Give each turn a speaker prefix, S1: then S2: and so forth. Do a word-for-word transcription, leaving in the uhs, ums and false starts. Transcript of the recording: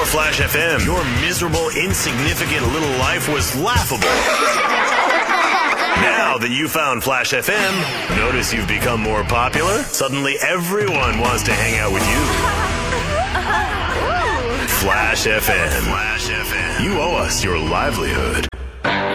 S1: Flash F M, your miserable, insignificant little life was laughable. Now that you found Flash F M, notice you've become more popular? Suddenly everyone wants to hang out with you. Flash F M. Flash F M. You owe us your livelihood.